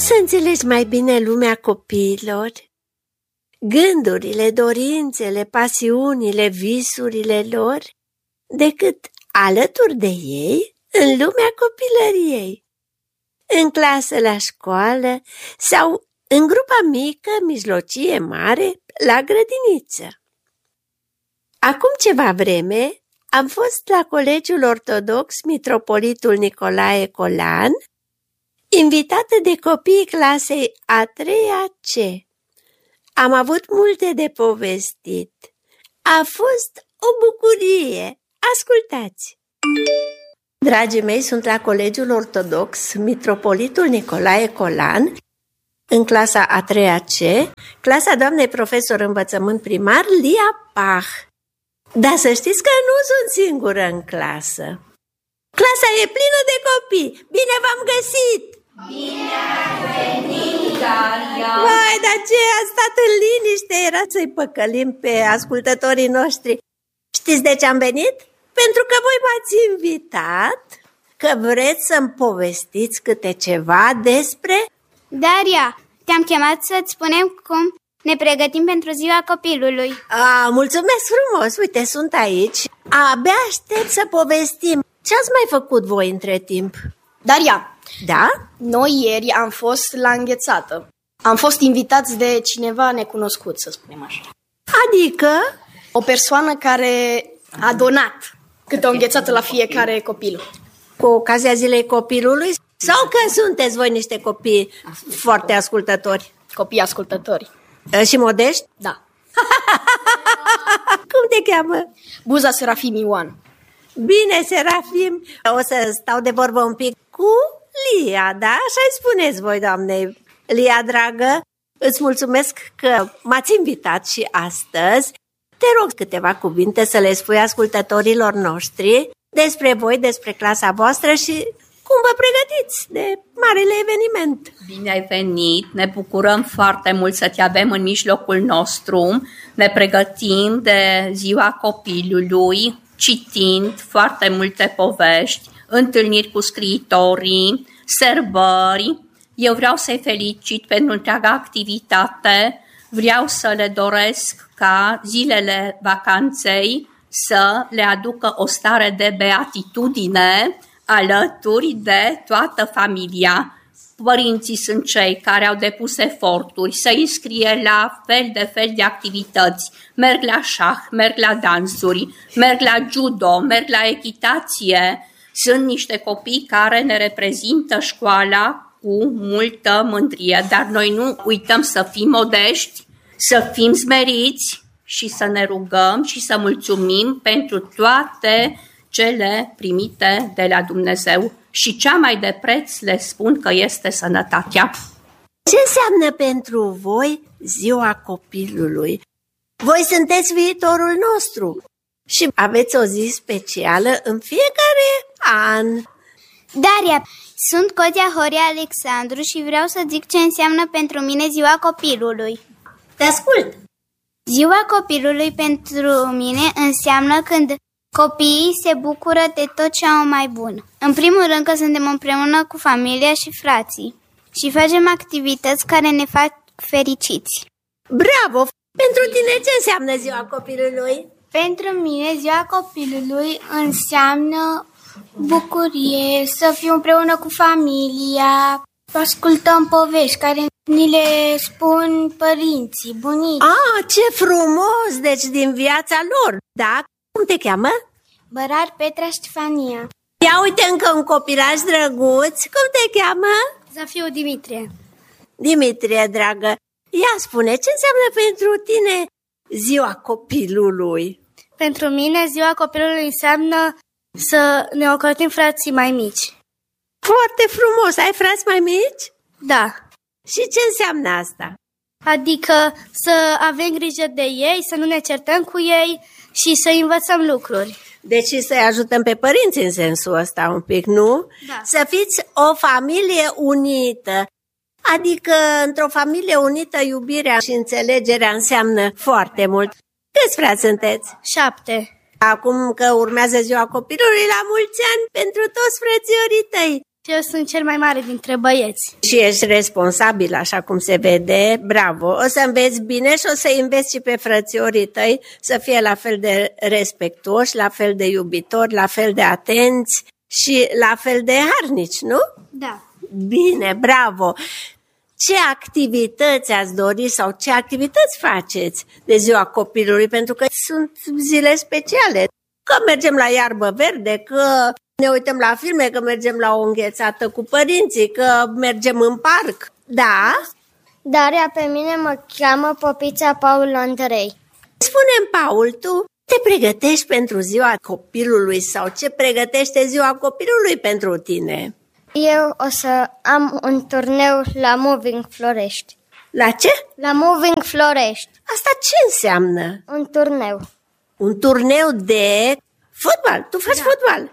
să înțelegi mai bine lumea copiilor, gândurile, dorințele, pasiunile, visurile lor, decât alături de ei în lumea copilăriei, în clasă la școală sau în grupa mică, mijlocie, mare, la grădiniță. Acum ceva vreme am fost la Colegiul Ortodox Mitropolitul Nicolae Colan, invitată de copiii clasei a 3-a C. Am avut multe de povestit. A fost o bucurie. Ascultați! Dragii mei, sunt la Colegiul Ortodox Mitropolitul Nicolae Colan, în clasa a 3-a C, clasa doamnei profesor învățământ primar Lia Pach. Dar să știți că nu sunt singură în clasă. Clasa e plină de copii. Bine v-am găsit! Bine ai venit, Daria! Vai, dar ce a stat în liniște, era să-i păcălim pe ascultătorii noștri. Știți de ce am venit? Pentru că voi m-ați invitat, că vreți să-mi povestiți câte ceva despre... Daria, te-am chemat să-ți spunem cum ne pregătim pentru ziua copilului. Mulțumesc frumos, uite, sunt aici. Abia aștept să povestim. Ce ați mai făcut voi între timp? Daria, da? Noi ieri am fost la înghețată. Am fost invitați de cineva necunoscut, să spunem așa. Adică? O persoană care a donat câte o înghețată la fiecare copil. Cu ocazia zilei copilului? Sau că sunteți voi niște copii foarte ascultători? Copii ascultători. Și modești? Da. Cum te cheamă? Buza Serafim Ioan. Bine, Serafim. O să stau de vorbă un pic cu Lia, da? Așa-i spuneți voi, doamne. Lia, dragă, îți mulțumesc că m-ați invitat și astăzi. Te rog câteva cuvinte să le spui ascultătorilor noștri despre voi, despre clasa voastră și cum vă pregătiți de marele eveniment. Bine ai venit, ne bucurăm foarte mult să te avem în mijlocul nostru. Ne pregătim de ziua copilului, citind foarte multe povești, întâlniri cu scriitorii, sărbări. Eu vreau să-i felicit pentru întreaga activitate. Vreau să le doresc ca zilele vacanței să le aducă o stare de beatitudine alături de toată familia. Părinții sunt cei care au depus eforturi să înscrie la fel de activități. Merg la șah, merg la dansuri, merg la judo, merg la echitație. Sunt niște copii care ne reprezintă școala cu multă mândrie, dar noi nu uităm să fim modești, să fim smeriți și să ne rugăm și să mulțumim pentru toate cele primite de la Dumnezeu. Și cea mai de preț le spun că este sănătatea. Ce înseamnă pentru voi ziua copilului? Voi sunteți viitorul nostru și aveți o zi specială în fiecare an. Daria, sunt Cotia Horia Alexandru și vreau să zic ce înseamnă pentru mine ziua copilului. Te ascult! Ziua copilului pentru mine înseamnă când copiii se bucură de tot ce au mai bun. În primul rând că suntem împreună cu familia și frații și facem activități care ne fac fericiți. Bravo! Pentru tine ce înseamnă ziua copilului? Pentru mine ziua copilului înseamnă bucurie, să fiu împreună cu familia, ascultăm povești care ni le spun părinții, bunicii. Ce frumos! Deci din viața lor, da? Cum te cheamă? Bărar Petra Ștefania. Ia uite încă un copilaj drăguț. Cum te cheamă? Zafiu Dimitrie. Dimitrie, dragă, ia spune, ce înseamnă pentru tine ziua copilului? Pentru mine ziua copilului înseamnă să ne ocrotim frații mai mici. Foarte frumos! Ai frați mai mici? Da. Și ce înseamnă asta? Adică să avem grijă de ei, să nu ne certăm cu ei și să învățăm lucruri. Deci să-i ajutăm pe părinți în sensul ăsta un pic, nu? Da. Să fiți o familie unită. Adică într-o familie unită iubirea și înțelegerea înseamnă foarte mult. Câți frați sunteți? 7. Acum că urmează ziua copilului, la mulți ani pentru toți frățiorii tăi. Eu sunt cel mai mare dintre băieți. Și ești responsabil, așa cum se vede, bravo. O să înveți bine și o să înveți și pe frățiorii tăi să fie la fel de respectuoși, la fel de iubitori, la fel de atenți și la fel de harnici, nu? Da. Bine, bravo! Ce activități ați dori sau ce activități faceți de ziua copilului? Pentru că sunt zile speciale. Că mergem la iarbă verde, că ne uităm la filme, că mergem la o înghețată cu părinții, că mergem în parc. Da? Daria, pe mine mă cheamă Popița Paul Andrei. Spune-mi, Paul, tu te pregătești pentru ziua copilului sau ce pregătește ziua copilului pentru tine? Eu o să am un turneu la Moving Florești. La ce? La Moving Florești. Asta ce înseamnă? Un turneu. Un turneu de fotbal. Tu faci fotbal.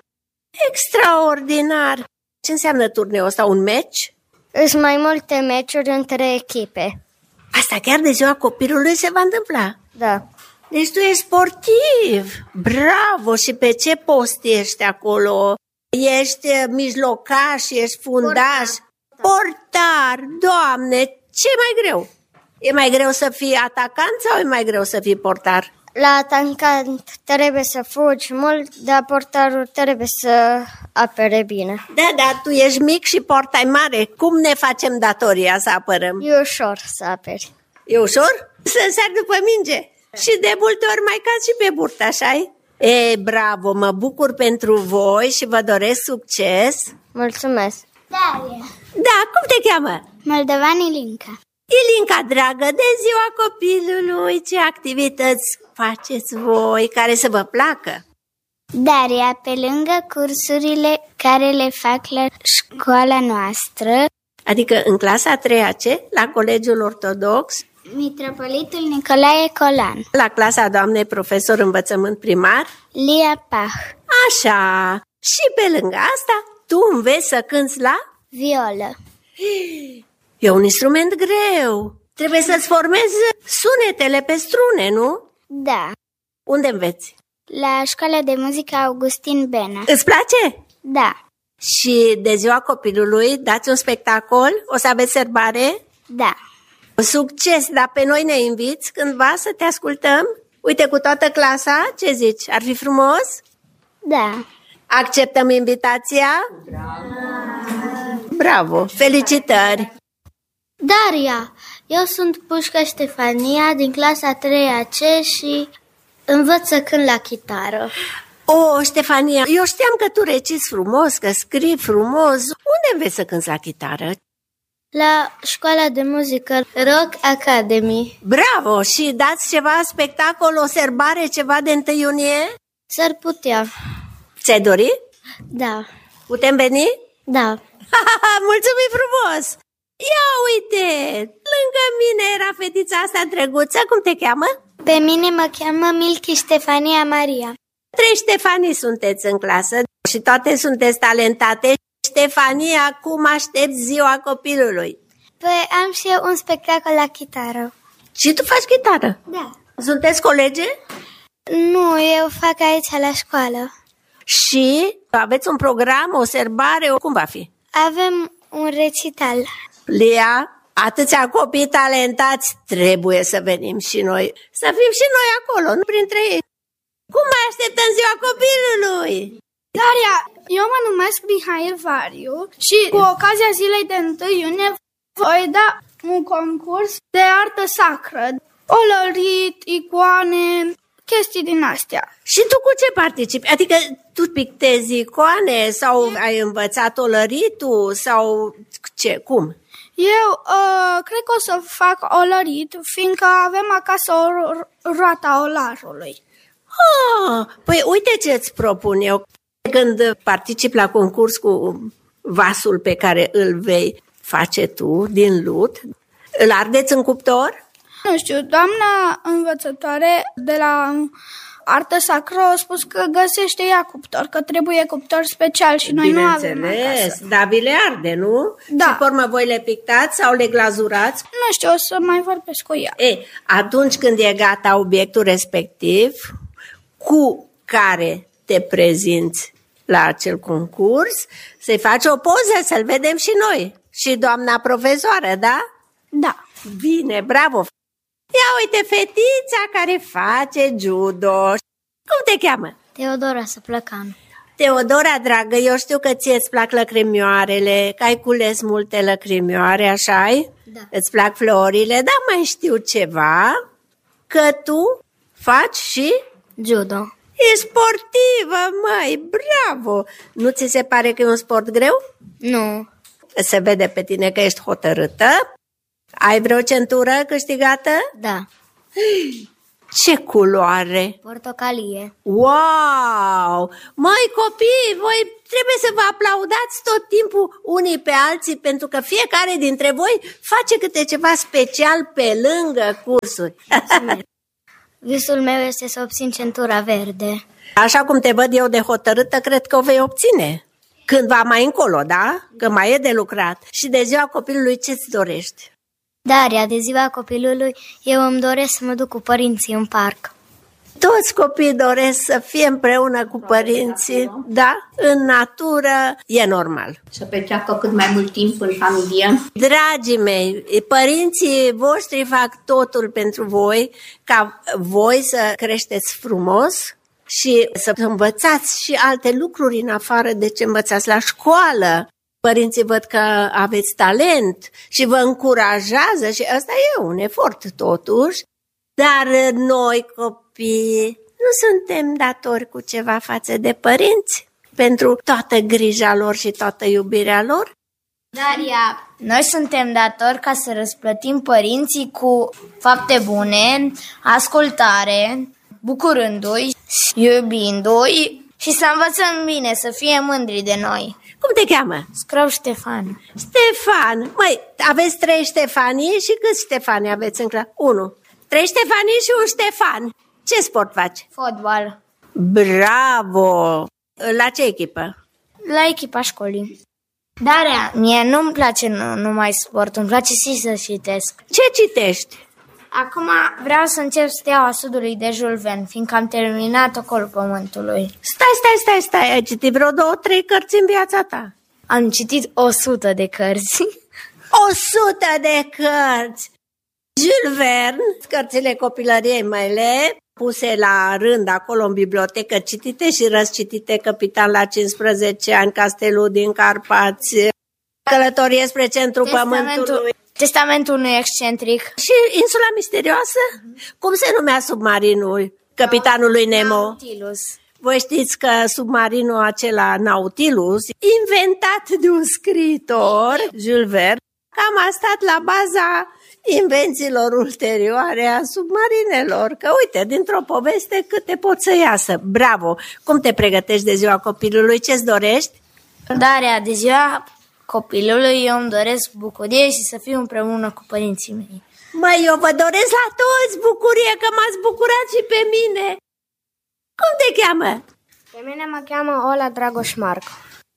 Extraordinar. Ce înseamnă turneul ăsta? Un meci? Sunt mai multe meciuri între echipe. Asta chiar de ziua copilului se va întâmpla. Da. Deci tu ești sportiv. Bravo! Și pe ce post ești acolo? Ești mijlocaș, ești fundaș? Portar. Doamne, ce e mai greu? E mai greu să fii atacant sau e mai greu să fii portar? La atacant trebuie să fugi mult, dar portarul trebuie să apere bine. Da, tu ești mic și portai mare. Cum ne facem datoria să apărăm? E ușor să aperi. E ușor? Să sari după minge. Și de multe ori mai cazi și pe burtă, așa-i? E, bravo, mă bucur pentru voi și vă doresc succes. Mulțumesc. Daria. Da, cum te cheamă? Moldovan Ilinca. Ilinca, dragă, de ziua copilului, ce activități faceți voi care să vă placă? Daria, pe lângă cursurile care le fac la școala noastră, Adică în clasa 3-a ce? La Colegiul Ortodox? Mitropolitul Nicolae Colan, La clasa doamnei profesor învățământ primar? Lia Pah, Așa, și pe lângă asta, tu înveți să cânți la? violă. E un instrument greu. Trebuie să-ți formezi sunetele pe strune, nu? Da, Unde înveți? la școala de muzică Augustin Bena. Îți place? Da, Și de ziua copilului dați un spectacol? O să aveți serbare? da. Succes, dar pe noi ne inviți cândva să te ascultăm? Uite, cu toată clasa, ce zici? Ar fi frumos? Da. Acceptăm invitația? Bravo! Felicitări! Daria, eu sunt Pușca Ștefania din clasa 3-a C și învăț să cânt la chitară. O, Ștefania, eu știam că tu reciți frumos, că scrii frumos. Unde înveți să cânți la chitară? La școala de muzică Rock Academy. Bravo! Și dați ceva spectacol, o serbare, ceva de 1 iunie? S-ar putea. Ți-ai dori? Da. Putem veni? Da. Mulțumim frumos! Ia uite! Lângă mine era fetița asta drăguță. Cum te cheamă? Pe mine mă cheamă Milky Ștefania Maria. 3 Ștefanii sunteți în clasă și toate sunteți talentate. Ștefania, cum aștepți ziua copilului? Păi am și eu un spectacol la chitară. Și tu faci chitară? Da. Sunteți colege? Nu, eu fac aici la școală. Și aveți un program, o serbare, cum va fi? Avem un recital. Lia, atâția copii talentați, trebuie să venim și noi. Să fim și noi acolo, nu printre ei. Cum mai așteptăm ziua copilului? Daria, eu mă numesc Mihail Variu și cu ocazia zilei de 1 iunie voi da un concurs de artă sacră, olărit, icoane, chestii din astea. Și tu cu ce participi? Adică tu pictezi icoane sau ai învățat olăritul sau ce? Cum? Eu cred că o să fac olărit, fiindcă avem acasă o roata olarului. Păi uite ce îți propun eu. Când participi la concurs cu vasul pe care îl vei face tu din lut, îl ardeți în cuptor? Nu știu, doamna învățătoare de la artă sacră a spus că găsește ea cuptor, că trebuie cuptor special și noi nu avem acasă. Dar vi le arde, nu? Da. Și pe urmă voi le pictați sau le glazurați? Nu știu, o să mai vorbesc cu ea. Atunci când e gata obiectul respectiv, cu care te prezinți la acel concurs, să-i faci o poză, să-l vedem și noi. Și doamna profesoară, da? Da. Bine, bravo! Ia uite fetița care face judo. Cum te cheamă? Teodora Săplăcanu. Teodora, dragă, eu știu că ție îți plac lăcrimioarele, că ai cules multe lăcrimioare, așa-i? Da. Îți plac florile, dar mai știu ceva, că tu faci și... Judo. E sportivă, măi, bravo! Nu ți se pare că e un sport greu? Nu. Se vede pe tine că ești hotărâtă. Ai vreo centură câștigată? Da. Ce culoare? Portocalie. Wow! Măi, copii, voi trebuie să vă aplaudați tot timpul unii pe alții, pentru că fiecare dintre voi face câte ceva special pe lângă cursuri. Visul meu este să obțin centura verde. Așa cum te văd eu de hotărâtă, cred că o vei obține. Cândva mai încolo, da? Că mai e de lucrat. Și de ziua copilului ce-ți dorești? Daria, de ziua copilului, eu îmi doresc să mă duc cu părinții în parc. Toți copiii doresc să fie împreună cu părinții, da? În natură e normal. Să petreacă cât mai mult timp în familie. Dragii mei, părinții voștri fac totul pentru voi, ca voi să creșteți frumos și să învățați și alte lucruri în afară de ce învățați la școală. Părinții văd că aveți talent și vă încurajează și ăsta e un efort totuși, dar noi copii nu suntem datori cu ceva față de părinți pentru toată grija lor și toată iubirea lor. Daria, noi suntem datori ca să răsplătim părinții cu fapte bune, ascultare, bucurându-i, iubindu-i și să învățăm bine, să fie mândri de noi. Cum te cheamă? Scrău Ștefan. Ștefan. Măi, aveți 3 Ștefanii și câți Ștefani aveți în clasă? 1. 3 Ștefanii și un Ștefan. Ce sport faci? Fotbal. Bravo! La ce echipă? La echipa școlii. Daria, mie nu-mi place numai sport, îmi place și să citesc. Ce citești? Acum vreau să încep Steaua Sudului de Jules Verne, fiindcă am terminat Ocolul Pământului. Stai, ai citit vreo 2-3 cărți în viața ta? Am citit 100 de cărți. 100 de cărți! Jules Verne, cărțile copilăriei mele, puse la rând acolo în bibliotecă, citite și răscitite, Capitan la 15 ani, Castelul din Carpați, Călătorie spre centrul Pământului. Testamentul unui excentric. Și Insula Misterioasă? Cum se numea submarinul capitanului Nemo? Nautilus. Voi știți că submarinul acela Nautilus, inventat de un scriitor, Jules Verne, cam a stat la baza invențiilor ulterioare a submarinelor. Că uite, dintr-o poveste câte pot să iasă. Bravo! Cum te pregătești de ziua copilului? Ce-ți dorești? Daria, de ziua copilului eu îmi doresc bucurie și să fiu împreună cu părinții mei. Măi, eu vă doresc la toți bucurie, că m-ați bucurat și pe mine. Cum te cheamă? Pe mine mă cheamă Ola Dragoș Marc.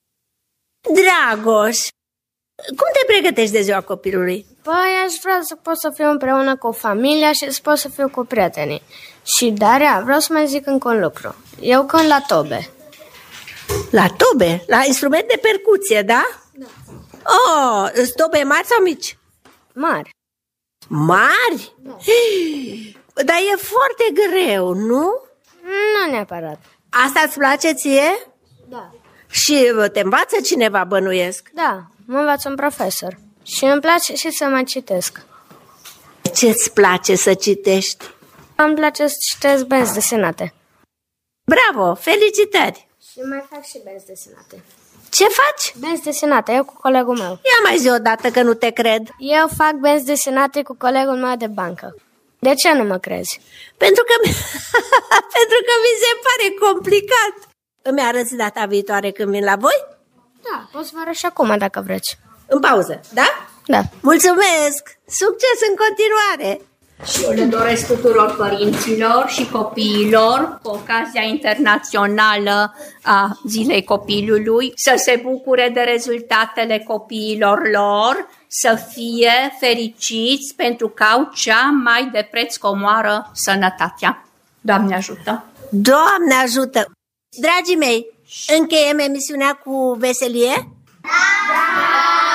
Dragoș, cum te pregătești de ziua copilului? Păi aș vrea să pot să fiu împreună cu familia și să pot să fiu cu prietenii. Și Daria, vreau să mai zic încă un lucru. Eu cânt la tobe. La tobe? La instrument de percuție, da? Da. Oh, sunt tobe mari sau mici? Mari. Mari? Da. Dar e foarte greu, nu? Nu neapărat. Asta îți place ție? Da. Și te învață cineva, bănuiesc? Da, mă învață un profesor. Și îmi place și să mai citesc. Ce-ți place să citești? Îmi place să citesc benzi desenate. Bravo, felicitări! Și mai fac și benzi desenate. Ce faci? Benzi desenate, eu cu colegul meu. Ia mai zi odată că nu te cred. Eu fac benzi desenate cu colegul meu de bancă. De ce nu mă crezi? Pentru că mi se pare complicat. Îmi arăți data viitoare când vin la voi? Da, poți să vă arăt și acum dacă vreți. În pauză, da? Da. Mulțumesc! Succes în continuare! Și eu le doresc tuturor părinților și copiilor, cu ocazia internațională a Zilei Copilului, să se bucure de rezultatele copiilor lor, să fie fericiți pentru că au cea mai de preț comoară, sănătatea. Doamne ajută! Doamne ajută! Dragii mei, Încheiem emisiunea cu veselie? Da!